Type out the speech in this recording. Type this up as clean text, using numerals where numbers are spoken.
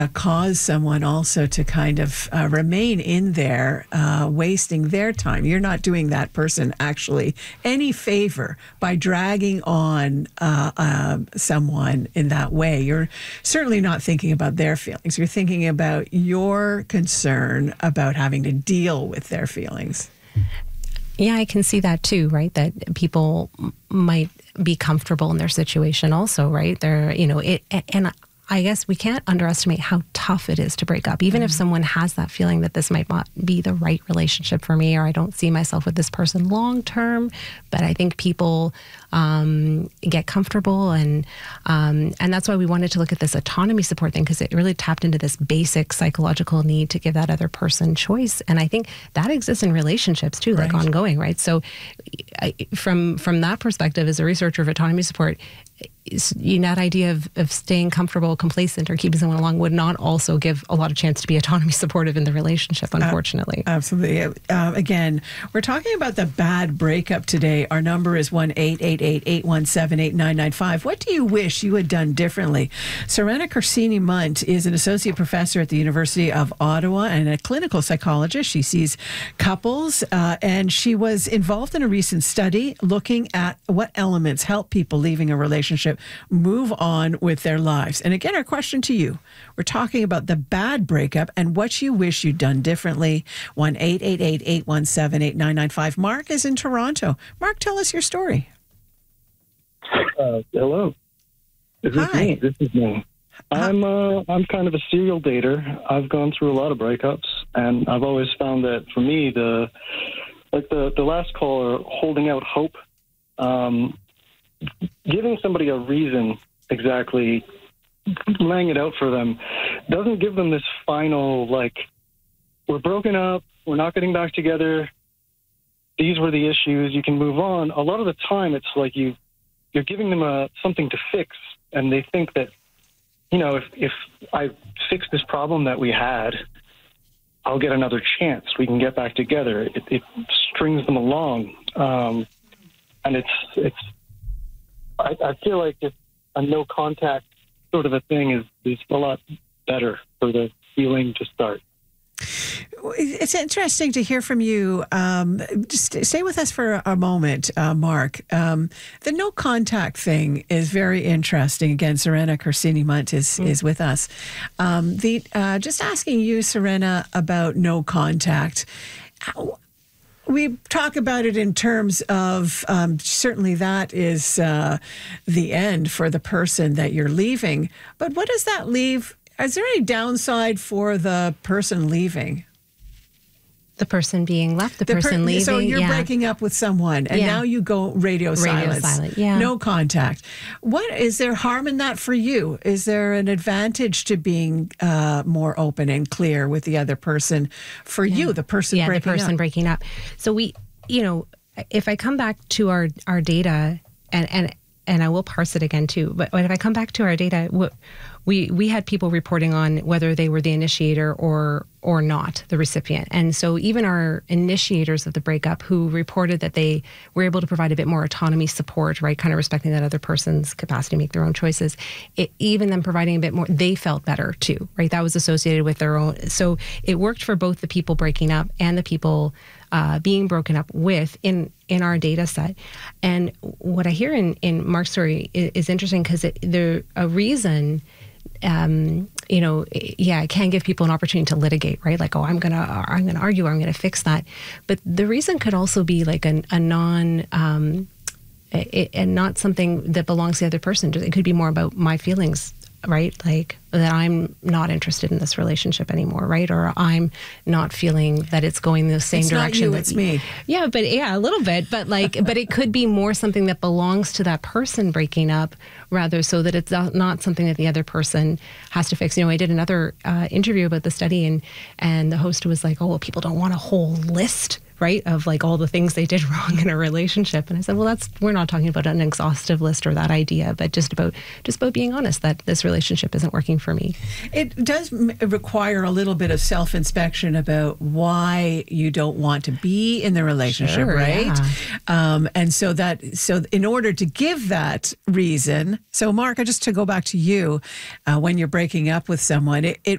cause someone also to kind of remain in there, wasting their time. You're not doing that person actually any favor by dragging on someone in that way. You're certainly not thinking about their feelings. You're thinking about your concern about having to deal with their feelings. Yeah, I can see that too, right? That people might be comfortable in their situation also, right? They're, and I guess we can't underestimate how tough it is to break up. Even if someone has that feeling that this might not be the right relationship for me, or I don't see myself with this person long term, but I think people get comfortable, and that's why we wanted to look at this autonomy support thing, because it really tapped into this basic psychological need to give that other person choice. And I think that exists in relationships too, like ongoing, right? So from that perspective, as a researcher of autonomy support, that idea of staying comfortable, complacent, or keeping someone along would not also give a lot of chance to be autonomy supportive in the relationship, unfortunately. Absolutely. Again, we're talking about the bad breakup today. Our number is 1-888-817-8995. What do you wish you had done differently? Serena Corsini-Munt is an associate professor at the University of Ottawa and a clinical psychologist. She sees couples, and she was involved in a recent study looking at what elements help people leaving a relationship move on with their lives. And again, our question to you, we're talking about the bad breakup and what you wish you'd done differently. 1-888-817-8995. Mark is in Toronto. Mark, tell us your story. Hello. Hi. This is me. I'm kind of a serial dater. I've gone through a lot of breakups, and I've always found that for me, the last caller, holding out hope, giving somebody a reason, exactly laying it out for them, doesn't give them this final, we're broken up, we're not getting back together, these were the issues, you can move on. A lot of the time, it's like you're giving them something to fix, and they think that, if I fix this problem that we had, I'll get another chance. We can get back together. It strings them along, and I feel like if a no contact sort of a thing is a lot better for the healing to start. It's interesting to hear from you. Just stay with us for a moment, Mark. The no contact thing is very interesting. Again, Serena Corsini-Munt is with us. Just asking you, Serena, about no contact. We talk about it in terms of certainly that is the end for the person that you're leaving. But what does that leave? Is there any downside for the person leaving? The person being left, the person leaving. So you're breaking up with someone, and now you go radio silence. No contact. What is there harm in that for you? Is there an advantage to being more open and clear with the other person for you, the person breaking up? So we, if I come back to our data, and I will parse it again too, but if I come back to our data, we had people reporting on whether they were the initiator or not the recipient. And so even our initiators of the breakup who reported that they were able to provide a bit more autonomy support, right, kind of respecting that other person's capacity to make their own choices, even them providing a bit more, they felt better too, right? That was associated with their own. So it worked for both the people breaking up and the people being broken up with in our data set. And what I hear in Mark's story is interesting because a reason, it can give people an opportunity to litigate, right? Like, I'm gonna argue, I'm gonna fix that. But the reason could also be like and not something that belongs to the other person. It could be more about my feelings, right? Like that I'm not interested in this relationship anymore, right? Or I'm not feeling that it's going the same direction. Not you, it's me. Yeah, a little bit. But but it could be more something that belongs to that person breaking up, rather so that it's not something that the other person has to fix. I did another interview about the study, and the host was like, "Oh, well, people don't want a whole list, right, of like all the things they did wrong in a relationship." And I said, well, we're not talking about an exhaustive list or that idea, but just about being honest that this relationship isn't working for me. It does require a little bit of self-inspection about why you don't want to be in the relationship, right? Yeah. And so in order to give that reason, so Mark, just to go back to you, when you're breaking up with someone, it